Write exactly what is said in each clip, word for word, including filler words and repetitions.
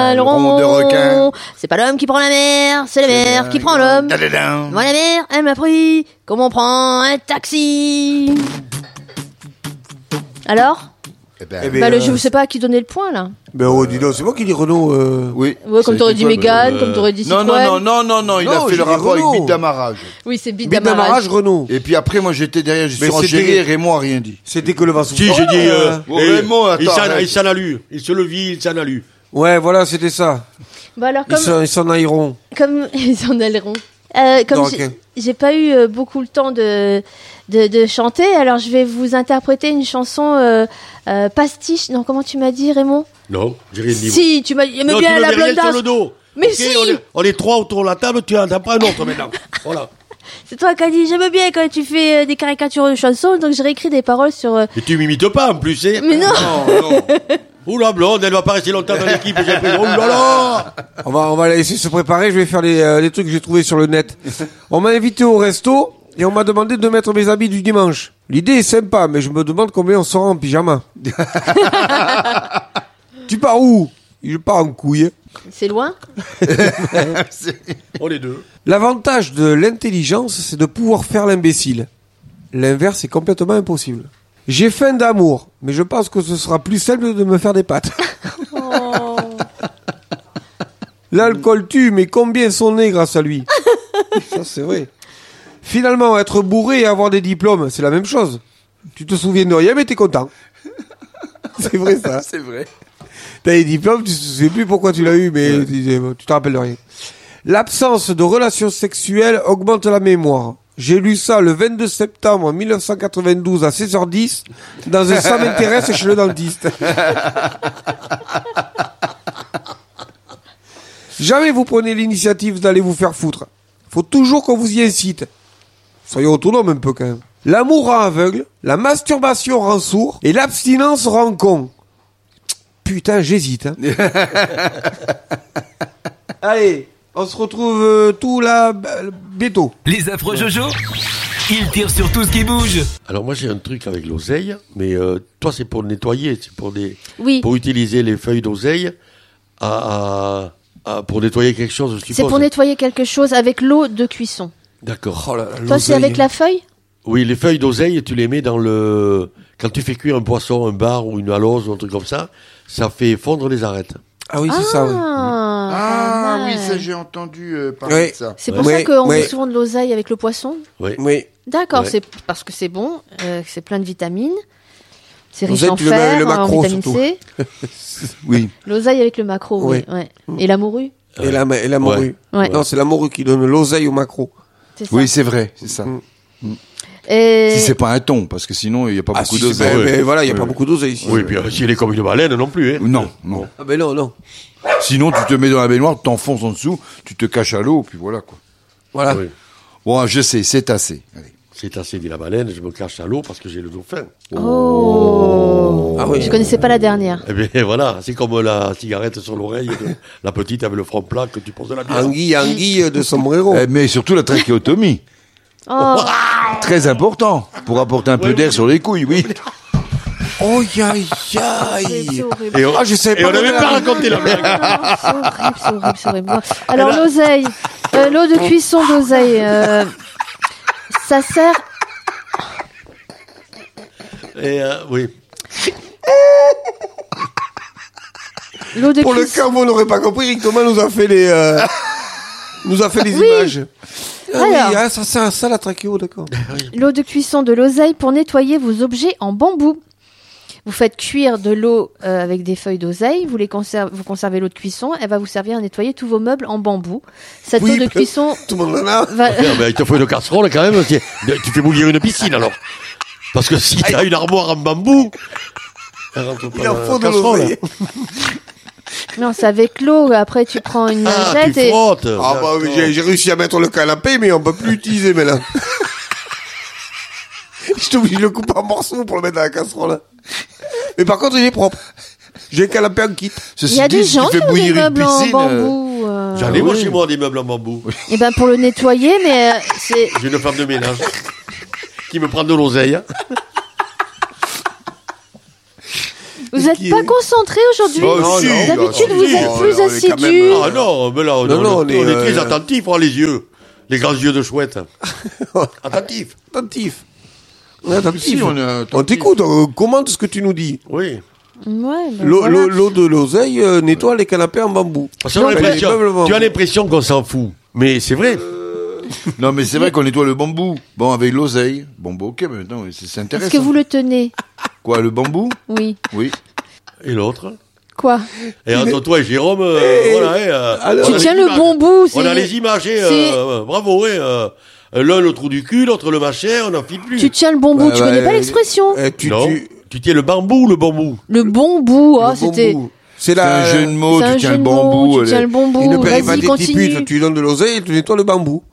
Le rond de requin. C'est pas l'homme qui prend la mer, c'est la mer qui prend l'homme. Moi la mer, elle m'a pris comme on prend un taxi. Alors Eh ben, eh ben, bah, le, je sais pas à qui donner le point là. Ben oh, dis donc, c'est moi qui dis Renault. Euh... Oui. Ouais, comme t'aurais dit Mégane, euh... comme t'aurais dit Citroën. Non, non, non, non, non, il non, a fait le rapport Renault. Avec bite d'amarrage. Oui, c'est bite d'amarrage. Bite d'amarrage, Renault. Et puis après, moi j'étais derrière, je suis renchéré et Raymond a rien dit. C'était que le vent souffle. Si, j'ai dit, euh, oh, Raymond, attends. Il s'en a lu. Il se le vit, il s'en a lu. Ouais, voilà, c'était ça. Bah alors, comme. Ils s'en ailleront. Comme, ils s'en ailleront. Euh, comme j'ai, j'ai pas eu euh, beaucoup le temps de, de, de chanter, alors je vais vous interpréter une chanson euh, euh, pastiche. Non, comment tu m'as dit, Raymond ? Non, j'ai rien dit. Si, tu m'as dit, mais bien la blondasse. Sur le dos. Mais okay, si. On est, on est trois autour de la table, tu en as pas un autre maintenant. Voilà. C'est toi qui as dit, j'aime bien quand tu fais euh, des caricatures de chansons, donc j'ai réécrit des paroles sur. Euh... Et tu m'imites pas en plus, hein ? Mais non. Non, non. Ouh la blonde, elle va pas rester longtemps dans l'équipe. J'ai pris. Oh là là. On va, on va laisser se préparer. Je vais faire les, euh, les trucs que j'ai trouvés sur le net. On m'a invité au resto et on m'a demandé de mettre mes habits du dimanche. L'idée est sympa, mais je me demande combien on sera en pyjama. Tu pars où ? Je pars en couille. C'est loin ? On est deux. L'avantage de l'intelligence, c'est de pouvoir faire l'imbécile. L'inverse est complètement impossible. J'ai faim d'amour, mais je pense que ce sera plus simple de me faire des pâtes. Oh. L'alcool tue, mais combien sont nés grâce à lui ? Ça, c'est vrai. Finalement, être bourré et avoir des diplômes, c'est la même chose. Tu te souviens de rien, mais t'es content. C'est vrai, ça. C'est vrai. T'as des diplômes, tu ne sais plus pourquoi tu l'as eu, mais ouais. tu, tu te rappelles de rien. L'absence de relations sexuelles augmente la mémoire. J'ai lu ça le vingt-deux septembre mille neuf cent quatre-vingt-douze à seize heures dix dans un Ça m'intéresse chez le dentiste. Jamais vous prenez l'initiative d'aller vous faire foutre. Faut toujours qu'on vous y incite. Soyez autonomes un peu quand même. L'amour rend aveugle, la masturbation rend sourd et l'abstinence rend con. Putain, j'hésite. Hein. Allez. On se retrouve euh, tout là euh, bientôt. Les affreux Jojo, ils tirent sur tout ce qui bouge. Alors moi j'ai un truc avec l'oseille, mais euh, toi c'est pour nettoyer, c'est pour des, oui. pour utiliser les feuilles d'oseille à, à, à pour nettoyer quelque chose. Je suppose. C'est pour nettoyer quelque chose avec l'eau de cuisson. D'accord. Oh là, là, toi c'est avec la feuille ? Oui, les feuilles d'oseille, tu les mets dans le quand tu fais cuire un poisson, un bar ou une alose ou un truc comme ça, ça fait fondre les arêtes. Ah oui, c'est ah, ça, oui. Ah oui, ça j'ai entendu euh, parler oui. de ça. C'est pour oui, ça qu'on oui. met souvent de l'oseille avec le poisson ? Oui. Oui. D'accord, ouais. c'est parce que c'est bon, euh, c'est plein de vitamines. C'est riche l'oseille, en tu le mets avec fer, le macro, en vitamine surtout. C. Oui. L'oseille avec le macro, oui. Oui. Ouais. Et la morue ? Et la, et la morue. Ouais. Non, c'est la morue qui donne l'oseille au macro. C'est ça. Oui, c'est vrai, c'est ça. Mm. Mm. Et... Si c'est pas un thon, parce que sinon il n'y a pas Ah, beaucoup si, d'oseille. mais, mais voilà, il n'y a oui. pas beaucoup d'oseille ici. Oui, puis euh, si elle est comme une baleine non plus. Hein. Non, non. Ah ben non, non. Sinon tu te mets dans la baignoire, tu t'enfonces en dessous, tu te caches à l'eau, puis voilà quoi. Voilà. Oui. Bon, je sais, c'est assez. Allez. C'est assez dit la baleine, je me cache à l'eau parce que j'ai le dos faim. Oh. Ah oui. Je connaissais pas la dernière. Eh bien voilà, c'est comme la cigarette sur l'oreille, de la petite avec le front plat que tu poses de la bière. Anguille, anguille de sombrero. Eh, mais surtout la trachéotomie. Oh. Très important, pour apporter un peu Ouais, d'air oui. sur les couilles, oui. Oh, aïe, C'est aïe. horrible. Et on, Ah, je savais et pas on n'avait comment pas la- raconté la blague. Ah, c'est horrible, c'est horrible, c'est horrible. Alors l'oseille, euh, l'eau de cuisson d'oseille, euh, ça sert. Et euh, oui. L'eau de Pour le cuisson. cas où on n'aurait pas compris, Rick Thomas nous a fait les, euh, nous a fait les Oui. images. Ah oui, Alors. ah, ça sert à ça la trachéo, d'accord. L'eau de cuisson de l'oseille pour nettoyer vos objets en bambou. Vous faites cuire de l'eau euh, avec des feuilles d'oseille, vous les conservez, vous conservez l'eau de cuisson, elle va vous servir à nettoyer tous vos meubles en bambou. Cette Oui, eau de bah, cuisson Tout le monde en a. va... Ah, ben, il te faut une casserole quand même. Tu, tu fais bouillir une piscine alors. Parce que si t'as une armoire en bambou, elle rentre pas Il en dans la faut de casserole. l'oseille. Non, c'est avec l'eau, après tu prends une Ah, lingette tu et... frottes. Ah bah oui, j'ai, j'ai réussi à mettre le canapé, mais on peut plus l'utiliser maintenant. Je suis obligé de le couper en morceaux pour le mettre dans la casserole. Mais par contre, il est propre. J'ai un canapé en kit. Ceci Il y a dit, des si gens tu qui fais ont des bouillir une meubles en piscine, euh, bambou. Euh... J'en ai Ah moi oui. chez moi des meubles en bambou. Et ben pour le nettoyer, mais euh, c'est... J'ai une femme de ménage qui me prend de l'oseille. Vous êtes Qui pas est- concentré aujourd'hui. Oh, si, D'habitude, là, vous si. êtes Oh, plus on est quand assidu. même, Ah non, mais là, on, Non, on- non, on on est, est, très euh, attentifs, on a les yeux. Les grands yeux de chouette. Attentifs. Attentif. On est attentif. Si, on est attentif. On t'écoute, on commente ce que tu nous dis. Oui. Ouais, ben L'eau voilà. l'eau- l'eau de l'oseille euh, nettoie les canapés en bambou. Parce qu'on a Donc, l'impression- les meubles en bambou. tu as l'impression qu'on s'en fout. Mais c'est vrai. Non, mais c'est vrai qu'on nettoie le bambou. Bon, avec l'oseille. Bon, bon, ok, mais maintenant, c'est c'est intéressant. Est-ce que vous le tenez? Quoi, le bambou? Oui. Oui. Et l'autre. Quoi? Et entre toi et Jérôme, euh, Et- voilà, hein, euh, alors- on Tu a tiens les le images. bon bout. On a c'est- les images, hein, c'est- euh, bravo, hein, euh, l'un le trou du cul, l'autre le machin, on n'en file plus. Tu tiens le bon bout. Ouais, Tu ouais, connais pas euh, l'expression? Eh, tu, non, tu- tu tiens le bambou ou le bambou? Le bon bout. Oh, le c'était. bambou. C'est C'est la, un jeu de mots, C'est un tu tiens jeu le de mots, bambou. Tu elle tiens est- le bon bout. une Vas-y, péripatétique continue. pute. Tu lui donnes de l'oseille, tu nettoies le bambou.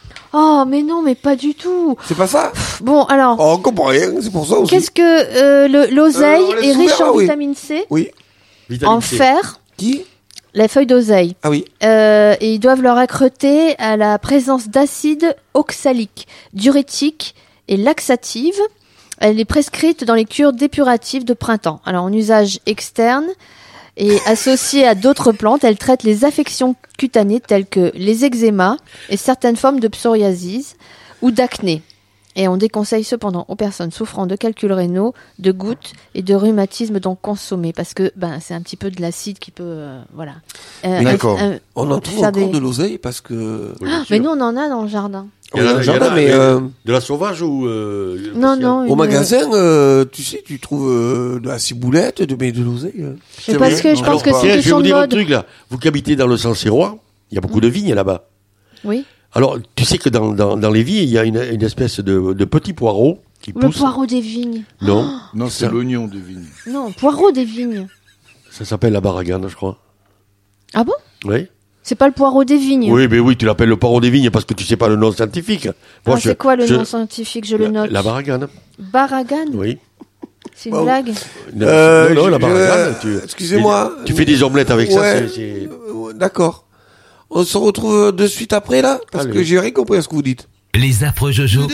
Oh, mais non, mais pas du tout. C'est pas ça? Bon, alors. Oh, on comprend rien, c'est pour ça aussi. Qu'est-ce que euh, le- l'oseille Euh, on laisse est riche ouvert, en oui. vitamine C, Oui. Vitamine en C. fer, Qui? la feuille d'oseille. Ah oui. Euh, et ils doivent leur accroter à la présence d'acide oxalique, diurétique et laxative. Elle est prescrite dans les cures dépuratives de printemps. Alors en usage externe et associée à d'autres plantes, elle traite les affections cutanées telles que les eczémas et certaines formes de psoriasis ou d'acné. Et on déconseille cependant aux personnes souffrant de calculs rénaux, de gouttes et de rhumatisme donc consommer parce que ben c'est un petit peu de l'acide qui peut euh, voilà. Euh, D'accord. euh, On en trouve faire encore des- de l'oseille parce que. Oui, bien Ah, sûr. mais nous on en a dans le jardin. Il y en a- Dans le il y en a, jardin, mais mais- euh, De la sauvage ou euh, Non parce qu'il y a- non. au une- magasin, euh, tu sais, tu trouves euh, de la ciboulette, de, mais de l'oseille. euh. Mais C'est parce vrai, que je on pense en que parle. c'est une Tiens, je vais question vous de dire un mode. truc là. Vous qui habitez dans le Sancerrois, il y a beaucoup de vignes là-bas. Oui. Alors, tu sais que dans, dans, dans les vignes, il y a une, une espèce de, de petit poireau qui Le pousse. poireau des vignes. Non, Non, c'est Ça- l'oignon de vigne. Non, poireau des vignes. ça s'appelle la baragane, je crois. Ah bon? Oui. C'est pas le poireau des vignes. Oui, mais oui, tu l'appelles le poireau des vignes parce que tu sais pas le nom scientifique. Ah, je- c'est quoi le je- nom scientifique? Je le la, note. la baragane. Baragane. Oui. C'est une Bon. blague. Non, Euh, non, non, la je- baragane. je- tu- excusez-moi. Tu fais des omelettes avec ça, Ouais. c'est- c'est. Euh, D'accord. On se retrouve de suite après là, parce Allez. que j'ai rien compris à ce que vous dites. Les affreux Jojo.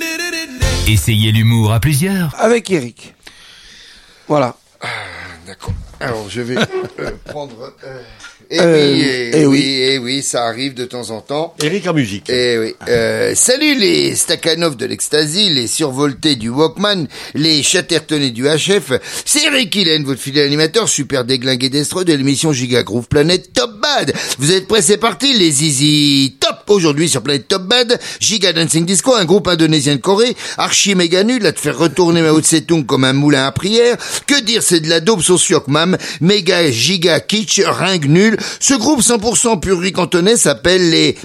Essayez l'humour à plusieurs. Avec Eric. Voilà. D'accord. Alors, je vais euh, prendre... euh, Eh Euh, oui, eh, eh oui, oui. eh oui, ça arrive de temps en temps. Eric en musique. Eh oui. Euh, salut les Stakhanov de l'Ecstasy, les survoltés du Walkman, les Chattertonnés du H F. C'est Eric Hillен, votre fidèle animateur super déglingué d'Estreux de l'émission Giga Groove Planet Top Bad. Vous êtes prêts, c'est parti, les Zizi Top. Aujourd'hui sur Planet Top Bad, Giga Dancing Disco, un groupe indonésien de Corée, archi méga nul à te faire retourner Mao Tse-tung comme un moulin à prière. Que dire, c'est de la dope sauce Yokmam, méga giga kitsch, ringue nul. Ce groupe cent pour cent pur cantonais s'appelle les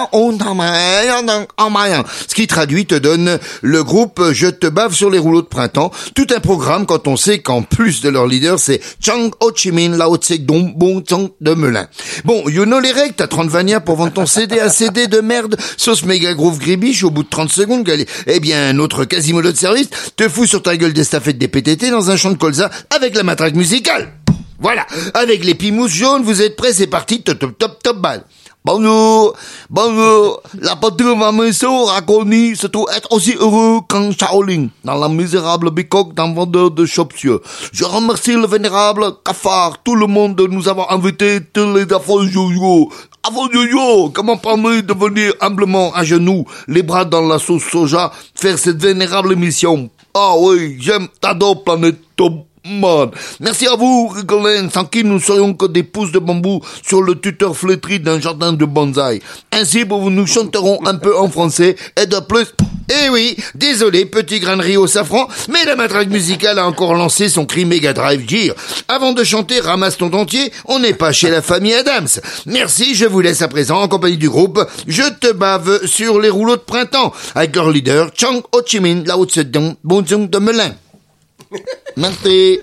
ce qui traduit te donne le groupe Je te bave sur les rouleaux de printemps. Tout un programme quand on sait qu'en plus de leur leader c'est Chang Ho Chi Minh Lao Tse Dong Bong Chang de Melun. Bon, you know les règles, t'as trente vania pour vendre ton C D à C D de merde, sauce méga groove gribiche au bout de trente secondes, galé. Eh bien, notre Quasimodo de service te fout sur ta gueule d'estafette des P T T dans un champ de colza avec la matraque musicale. Voilà, avec les pimous jaunes, vous êtes prêts, c'est parti, top top top top bal. Bonjour, bonjour, la patrie de ma maison raconte se trouve être aussi heureux qu'un Shaolin, dans la misérable bicoque d'un vendeur de chaussures. Je remercie le vénérable Cafard, tout le monde de nous avoir invités, tous les affreux yo-yo. Avant yo-yo, comment permet de venir humblement à genoux, les bras dans la sauce soja, faire cette vénérable émission. Ah oui, j'aime, t'adore Planète Top. Man. Merci à vous, Rigolin, sans qui nous serions que des pousses de bambou sur le tuteur flétri d'un jardin de bonsaï. Ainsi, nous nous chanterons un peu en français, et de plus... Eh oui, désolé, petit grain de riz au safran, mais la matraque musicale a encore lancé son cri Mega Drive Gear. Avant de chanter Ramasse ton dentier, on n'est pas chez la famille Adams. Merci, je vous laisse à présent en compagnie du groupe Je te bave sur les rouleaux de printemps, avec leur leader Chang Ho Chi Minh Lao Tse Dong Bonzong de Melun. Merci.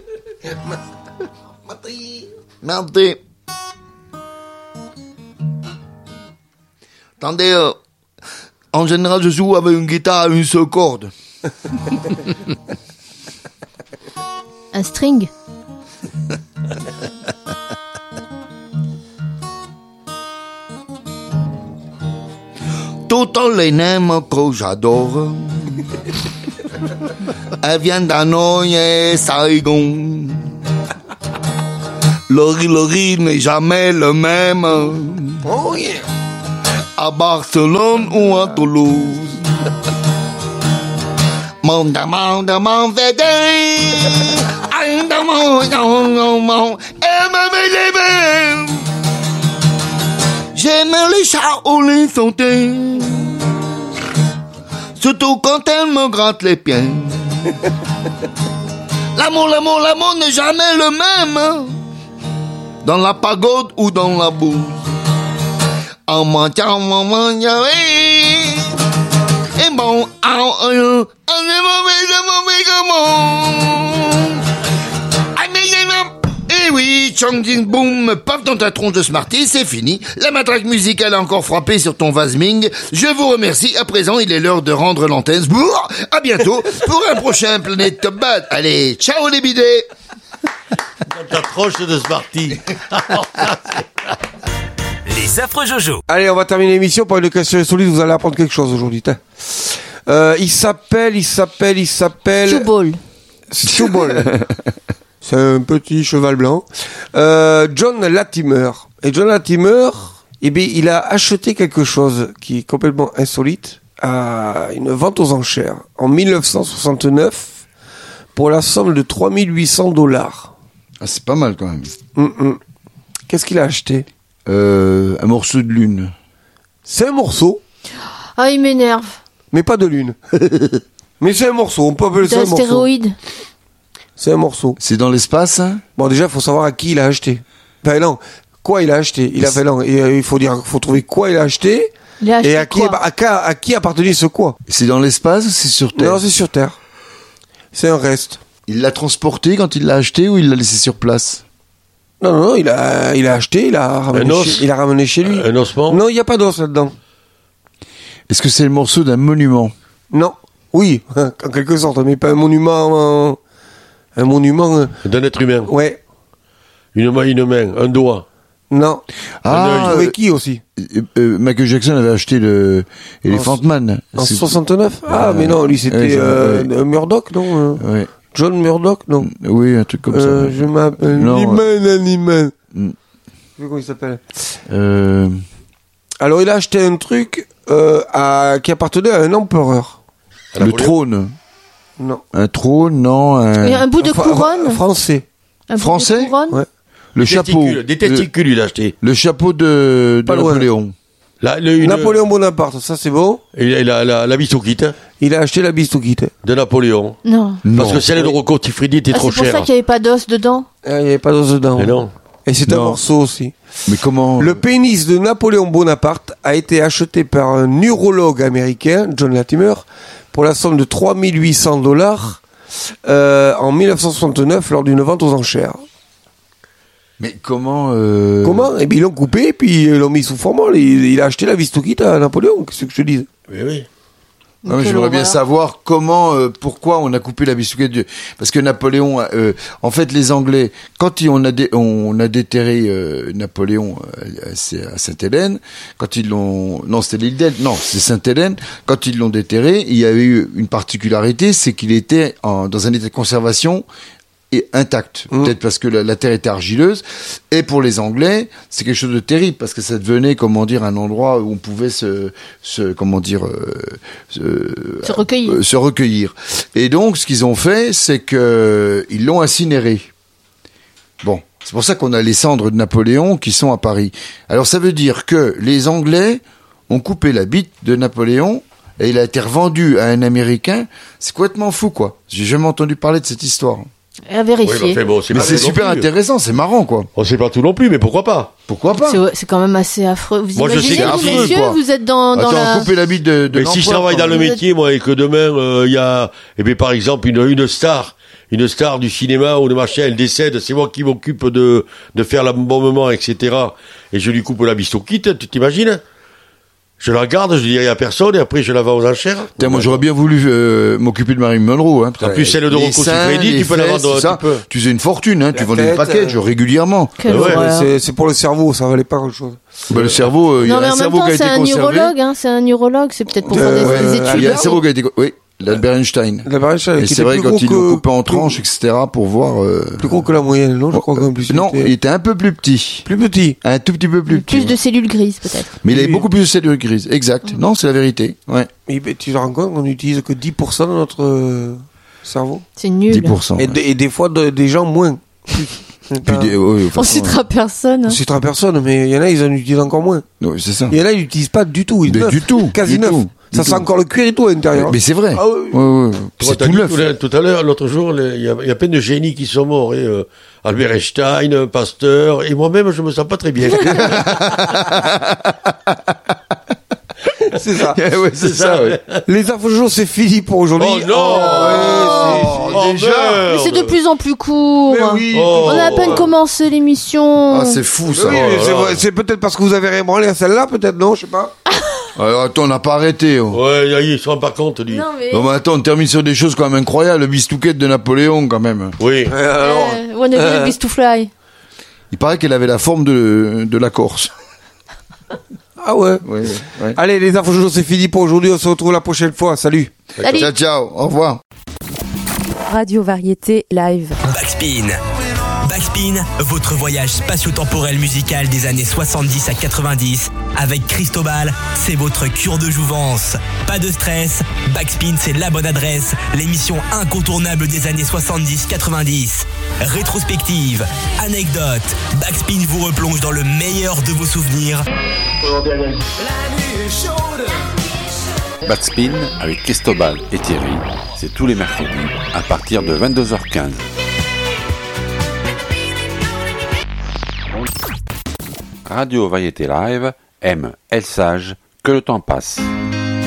Merci. Merci. Attendez, euh, en général, je joue avec une guitare à une seule corde. Un string. Toutes les nems que j'adore, elles viennent d'Hanoï et Saigon. Lori Lori n'est jamais le même. Oh yeah. À Barcelone ou à Toulouse. Mon demande mon védé. Un demande mon aime les j'aime les chats ou les sauter. Surtout quand elle me gratte les pieds. L'amour, l'amour, l'amour n'est jamais le même. Dans la pagode ou dans la bouse. En mangeant, en mangeant, et bon, en un, et oui, Chang Jing Boom, paf dans ta tronche de Smarty, c'est fini. La matraque musicale a encore frappé sur ton vase Ming. Je vous remercie. À présent, il est l'heure de rendre l'antenne. Bourr, à bientôt pour un prochain Planète Top Bad. Allez, ciao les bidets. Dans ta tronche de Smarty. Les affreux Jojo. Allez, on va terminer l'émission par une question insolite. Vous allez apprendre quelque chose aujourd'hui. Euh, il s'appelle, il s'appelle, il s'appelle... Chewball. Chewball. C'est un petit cheval blanc. Euh, John Latimer. Et John Latimer, eh bien, il a acheté quelque chose qui est complètement insolite à une vente aux enchères en dix-neuf cent soixante-neuf pour la somme de trois mille huit cents dollars. Ah, c'est pas mal quand même. Mm-mm. Qu'est-ce qu'il a acheté? Euh, un morceau de lune. C'est un morceau, Ah, il m'énerve. mais pas de lune. Mais c'est un morceau, on peut appeler ça un morceau. D'astéroïdes. C'est un morceau. C'est dans l'espace, hein? Bon, déjà, il faut savoir à qui il a acheté. Enfin, non, quoi il a acheté. Il a fait non. Et, euh, il faut dire, faut trouver quoi il a acheté. Il a acheté Et à qui, quoi à, à, à qui appartenait ce quoi. C'est dans l'espace ou c'est sur Terre? Non, c'est sur Terre. C'est un reste. Il l'a transporté quand il l'a acheté ou il l'a laissé sur place? Non, non, non, il a, il a acheté, il a ramené, os chez, il a ramené chez lui. Un ossement? Non, il n'y a pas d'os là-dedans. Est-ce que c'est le morceau d'un monument? Non. Oui, en quelque sorte, mais pas un monument, euh, un monument, euh, D'un être humain. ouais. Une main, une main, un doigt. Non. Ah, Avec euh, qui aussi? euh, euh, Michael Jackson avait acheté le Elephant Man. En C'est- soixante-neuf? Ah, Ouais. mais non, lui c'était Ouais, ça, euh, ouais. euh, Murdoch, non? euh, Ouais. John Murdoch, non? Oui, un truc comme Euh, ça. je m'appelle Non, Niman Animal. Mm. Je sais comment il s'appelle. Euh, Alors il a acheté un truc euh, à, qui appartenait à un empereur. le trône. Non. Un trône, non. Un... Et un bout de Fra- couronne. Français. Un bout de Français couronne. Ouais. Le chapeau. Testicules, Des testicules, il a acheté. Le, le chapeau de, de Pas loin. Napoléon. Là, le, une, Napoléon Bonaparte, ça c'est bon. Il a, il a la, la bistoukite Il a acheté la bistoukite. de Napoléon. Non. Parce que celle de Rocco Tifredi était Ah, trop c'est pour chère. ça qu'il n'y avait pas d'os dedans. Ah, il n'y avait pas d'os dedans. Mais non. Et c'est un Non. morceau aussi. Mais comment? Le pénis de Napoléon Bonaparte a été acheté par un urologue américain, John Latimer, pour la somme de trois mille huit cents dollars euh, en dix-neuf cent soixante-neuf lors d'une vente aux enchères. Mais comment euh... Comment? Eh bien, ils l'ont coupé, puis ils l'ont mis sous formol. Il, il a acheté la bistoukite à Napoléon, qu'est-ce que je te dis? Oui, oui. Non, mais Quelle j'aimerais bien horreur. savoir comment, euh, pourquoi on a coupé la bistoukette de... Parce que Napoléon, euh, en fait, les Anglais, quand ils- on a dé- on a déterré euh, Napoléon euh, à Sainte-Hélène, quand ils l'ont, non, c'était l'île d'Elbe, non, c'est Sainte-Hélène. Quand ils l'ont déterré, il y avait eu une particularité, c'est qu'il était en, dans un état de conservation et intact. Mmh. Peut-être parce que la, la terre était argileuse. Et pour les Anglais, c'est quelque chose de terrible parce que ça devenait, comment dire, un endroit où on pouvait se, se comment dire, euh, se, Se recueillir. euh, se recueillir. Et donc, ce qu'ils ont fait, c'est que ils l'ont incinéré. Bon, c'est pour ça qu'on a les cendres de Napoléon qui sont à Paris. Alors, ça veut dire que les Anglais ont coupé la bite de Napoléon et il a été revendu à un Américain. C'est complètement fou, quoi. J'ai jamais entendu parler de cette histoire. À Oui, vérifier. mais enfin, bon, c'est Mais pas c'est tout non super plus. intéressant, c'est marrant, quoi. On sait pas tout non plus, mais pourquoi pas? Pourquoi pas? C'est c'est quand même assez affreux. Vous Moi, je imaginez, sais que vous, c'est affreux, messieurs, quoi. vous êtes dans, dans Attends, la... couper la bite de, de Mais si je l'empereur, travaille dans quoi. le métier, moi, et que demain, il y a, eh bien, par exemple, une, une star, une star du cinéma ou de machin, elle décède, c'est moi qui m'occupe de, de faire l'embaumement, et cetera. Et je lui coupe la bistoukite, tu t'imagines? Je la garde, je dirai à personne, et après je la vends aux enchères. Putain, moi j'aurais bien voulu euh, m'occuper de Marilyn Monroe. Hein, putain. En plus, celle de Les Rocco seins, Siffredi, les tu peux la fesses, vendre un ça, petit peu. Tu faisais une fortune, hein, tu La vendais des tête, packages euh, régulièrement. Quelle Ouais, horreur. C'est, c'est pour le cerveau, ça valait pas grand chose. Bah, le cerveau, euh, il y Non, a mais un en même cerveau temps, qui a c'est été un conservé. neurologue, hein, c'est un neurologue, c'est peut-être pour faire Euh, des, ouais, des ouais, études. Il y a un cerveau qui a été, co- oui. L'Albert Einstein. L'Albert Einstein. Et qui c'est était vrai, plus quand gros ils que- l'ont coupé en plus- tranches, et cetera, pour voir... euh, Plus gros que la moyenne, non? Je crois qu'en plus. Non, il il était était un peu plus petit. plus petit. Un tout petit peu plus petit. Plus de ouais. cellules grises, peut-être. Mais il avait Oui. beaucoup plus de cellules grises. Exact. Non, c'est la vérité. Ouais. Mais ben, tu te rends compte qu'on n'utilise que dix pour cent de notre euh, cerveau? C'est nul. dix pour cent. Et, ouais. de- et des fois, de- des gens moins. Plus. Puis des- ouais, de toute On façon, citera personne. On citera personne, mais il y en a, ils en utilisent encore moins. ouais, c'est ça. Il y en a, ils n'utilisent pas du tout. Ils Mais neuf, du tout, Quasi du neuf. tout, Ça du sent tout. encore le cuir et tout à l'intérieur. Mais c'est vrai. Ah oui, oui. Ouais, ouais, ouais. Tu vois, C'est t'as tout dit neuf. tout à- tout à l'heure, l'autre jour, les- il y, a- il y a plein de génies qui sont morts. Et, euh, Albert Einstein, Pasteur, et moi-même, je me sens pas très bien. C'est ça. Ouais, c'est ça, ouais. Les infos du jour, c'est fini pour aujourd'hui. Oh non ouais, Oh, déjà. merde. Mais c'est de plus en plus court. Mais oui. Oh. On a à peine commencé l'émission. Ah, c'est fou, Mais ça. oui, mais c'est Oh là vrai, c'est peut-être parce que vous avez ébranlé à celle-là, peut-être, non? Je sais pas. Alors, attends, on n'a pas arrêté. Oh. Ouais, ils se rendent pas compte, lui. Non, mais. Non, mais attends, on termine sur des choses quand même incroyables. Le bistouquet de Napoléon, quand même. Oui. Alors, Euh, wanna be the beast to fly. Il paraît qu'elle avait la forme de, de la Corse. ah ouais. Ouais, ouais, ouais. Allez, les infos du jour, c'est fini pour aujourd'hui. On se retrouve la prochaine fois. Salut. Salut. Ciao, ciao. Au revoir. Radio Variété Live. Backspin. Backspin, votre voyage spatio-temporel musical des années soixante-dix à quatre-vingt-dix. Avec Cristobal, c'est votre cure de jouvence. Pas de stress, Backspin c'est la bonne adresse. L'émission incontournable des années soixante-dix quatre-vingt-dix. Rétrospective, anecdote, Backspin vous replonge dans le meilleur de vos souvenirs. Backspin avec Cristobal et Thierry, c'est tous les mercredis à partir de vingt-deux heures quinze. Radio Variété Live aime El Sage, que le temps passe.